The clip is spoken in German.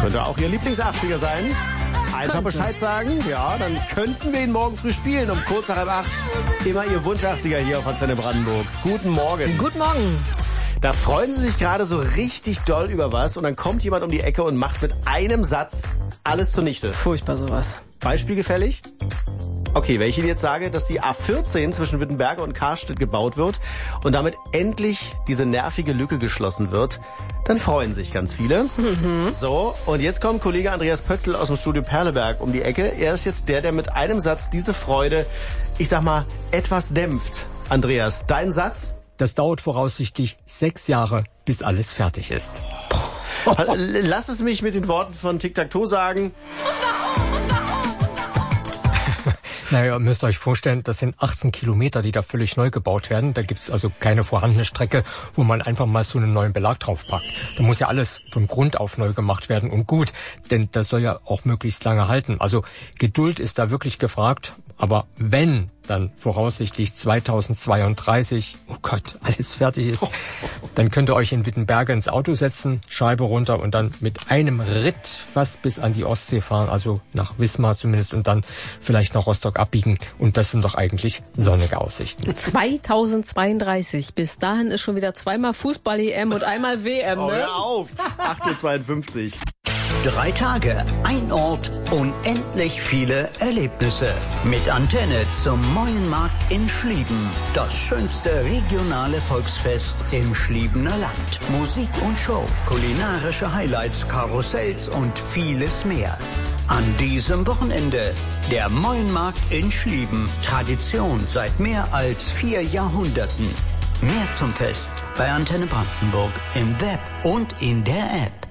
Könnte auch Ihr Lieblings-80er sein. Einfach Bescheid sagen, ja, dann könnten wir ihn morgen früh spielen, um kurz nach 7:30. Immer Ihr Wunsch-80er hier auf Antenne Brandenburg. Guten Morgen. Guten Morgen. Da freuen Sie sich gerade so richtig doll über was und dann kommt jemand um die Ecke und macht mit einem Satz alles zunichte. Furchtbar sowas. Beispiel gefällig? Okay, wenn ich Ihnen jetzt sage, dass die A14 zwischen Wittenberge und Karstedt gebaut wird und damit endlich diese nervige Lücke geschlossen wird, dann freuen sich ganz viele. So, und jetzt kommt Kollege Andreas Pötzl aus dem Studio Perleberg um die Ecke. Er ist jetzt der mit einem Satz diese Freude, ich sag mal, etwas dämpft. Andreas, dein Satz? Das dauert voraussichtlich 6 Jahre, bis alles fertig ist. Lass es mich mit den Worten von Tic-Tac-Toe sagen. Naja, müsst ihr euch vorstellen, das sind 18 Kilometer, die da völlig neu gebaut werden. Da gibt's also keine vorhandene Strecke, wo man einfach mal so einen neuen Belag draufpackt. Da muss ja alles von Grund auf neu gemacht werden und gut, denn das soll ja auch möglichst lange halten. Also Geduld ist da wirklich gefragt, aber wenn dann voraussichtlich 2032, oh Gott, alles fertig ist, dann könnt ihr euch in Wittenberge ins Auto setzen, Scheibe runter und dann mit einem Ritt fast bis an die Ostsee fahren, also nach Wismar zumindest und dann vielleicht nach Rostock abbiegen. Und das sind doch eigentlich sonnige Aussichten. 2032, bis dahin ist schon wieder zweimal Fußball-EM und einmal WM, ne? Oh, hör auf! 8:52 Uhr. 3 Tage, ein Ort, unendlich viele Erlebnisse. Mit Antenne zum Meuenmarkt in Schlieben. Das schönste regionale Volksfest im Schliebener Land. Musik und Show, kulinarische Highlights, Karussells und vieles mehr. An diesem Wochenende der Meuenmarkt in Schlieben. Tradition seit mehr als 4 Jahrhunderten. Mehr zum Fest bei Antenne Brandenburg im Web und in der App.